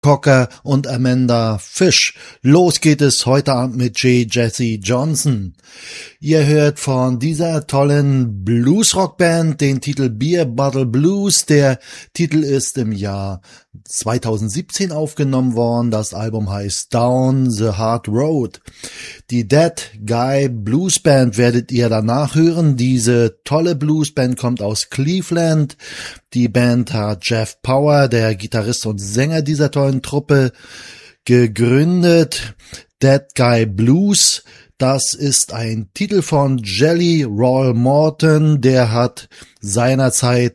Cocker und Amanda Fish. Los geht es heute Abend mit J. Jesse Johnson. Ihr hört von dieser tollen Bluesrock-Band den Titel Beer Bottle Blues. Der Titel ist im Jahr 2017 aufgenommen worden. Das Album heißt Down the Hard Road. Die Dead Guy Blues Band werdet ihr danach hören. Diese tolle Bluesband kommt aus Cleveland. Die Band hat Jeff Power, der Gitarrist und Sänger dieser tollen Truppe, gegründet. Dead Guy Blues, das ist ein Titel von Jelly Roll Morton, der hat seinerzeit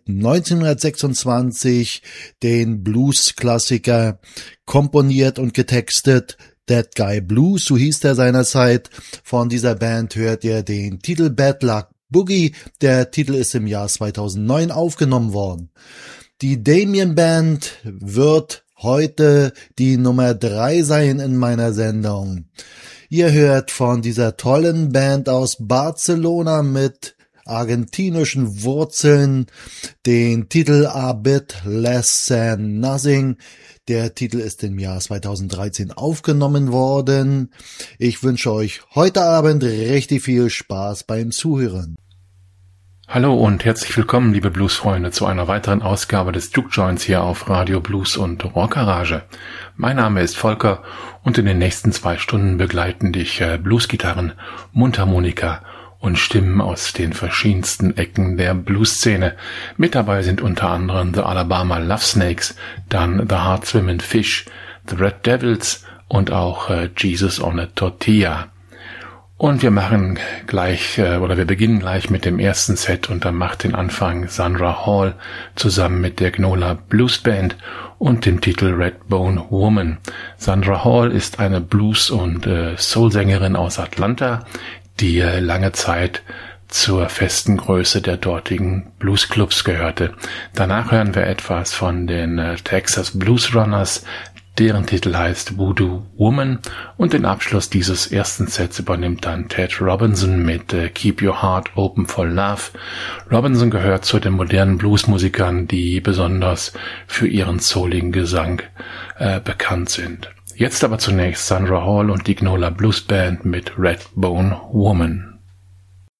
1926 den Blues-Klassiker komponiert und getextet. Dead Guy Blues, so hieß der seinerzeit. Von dieser Band hört ihr den Titel Bad Luck Boogie. Der Titel ist im Jahr 2009 aufgenommen worden. Die Damien Band wird heute die Nummer 3 sein in meiner Sendung. Ihr hört von dieser tollen Band aus Barcelona mit argentinischen Wurzeln den Titel A Bit Less Than Nothing. Der Titel ist im Jahr 2013 aufgenommen worden. Ich wünsche euch heute Abend richtig viel Spaß beim Zuhören. Hallo und herzlich willkommen, liebe Bluesfreunde, zu einer weiteren Ausgabe des Juke Joints hier auf Radio Blues und Rockgarage. Mein Name ist Volker und in den nächsten 2 Stunden begleiten dich Bluesgitarren, Mundharmonika und Stimmen aus den verschiedensten Ecken der Blueszene. Mit dabei sind unter anderem The Alabama Love Snakes, dann The Hard Swimmin' Fish, The Red Devils und auch Jesus on a Tortilla. Und wir beginnen gleich mit dem ersten Set und dann macht den Anfang Sandra Hall zusammen mit der Gnola Blues Band und dem Titel Redbone Woman. Sandra Hall ist eine Blues- und Soul-Sängerin aus Atlanta, die lange Zeit zur festen Größe der dortigen Bluesclubs gehörte. Danach hören wir etwas von den Texas Blues Runners, deren Titel heißt Voodoo Woman, und den Abschluss dieses ersten Sets übernimmt dann Ted Robinson mit Keep Your Heart Open for Love. Robinson gehört zu den modernen Bluesmusikern, die besonders für ihren souligen Gesang bekannt sind. Jetzt aber zunächst Sandra Hall und die Gnola Blues Band mit Redbone Woman.